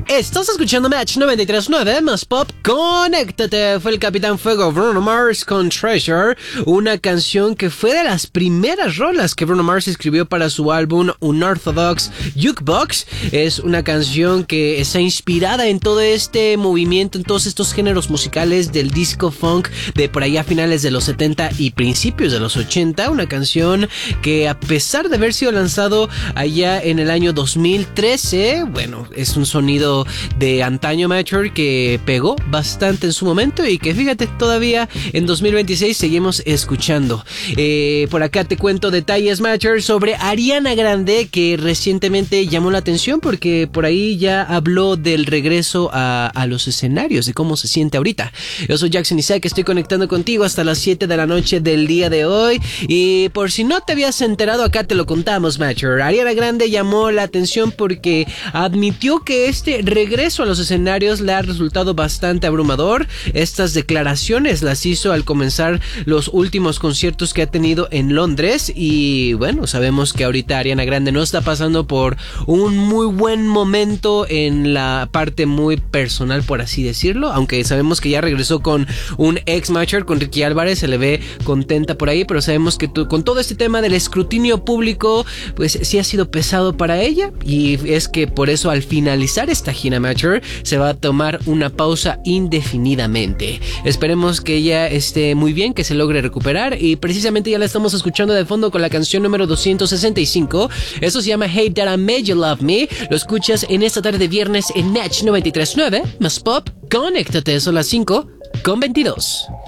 Estás escuchando Match 93.9 más pop. Conéctate. Fue el Capitán Fuego Bruno Mars con Treasure, una canción que fue de las primeras rolas que Bruno Mars escribió para su álbum Unorthodox Jukebox. Es una canción que está inspirada en todo este movimiento, en todos estos géneros musicales del disco funk de por allá a finales de los 70 y principios de los 80. Una canción que, a pesar de haber sido lanzado allá en el año 2013, bueno, es un sonido de antaño, Matcher, que pegó bastante en su momento y que, fíjate, todavía en 2026 seguimos escuchando. Por acá te cuento detalles, Matcher, sobre Ariana Grande, que recientemente llamó la atención porque por ahí ya habló del regreso a los escenarios, de cómo se siente ahorita. Yo soy Jackson Isaac, estoy conectando contigo hasta las 7 de la noche del día de hoy, y por si no te habías enterado, acá te lo contamos, Matcher. Ariana Grande llamó la atención porque admitió que este regreso a los escenarios le ha resultado bastante abrumador. Estas declaraciones las hizo al comenzar los últimos conciertos que ha tenido en Londres, y bueno, sabemos que ahorita Ariana Grande no está pasando por un muy buen momento en la parte muy personal, por así decirlo, aunque sabemos que ya regresó con un ex Matcher, con Ricky Álvarez, se le ve contenta por ahí, pero sabemos que con todo este tema del escrutinio público, pues sí ha sido pesado para ella, y es que por eso al finalizar esta gira, Matcher, se va a tomar una pausa indefinidamente. Esperemos que ella esté muy bien, que se logre recuperar, y precisamente ya la estamos escuchando de fondo con la canción número 265. Eso se llama Hate That I Made You Love Me. Lo escuchas en esta tarde de viernes en Match 93.9 más pop. Conéctate, son las 5:22.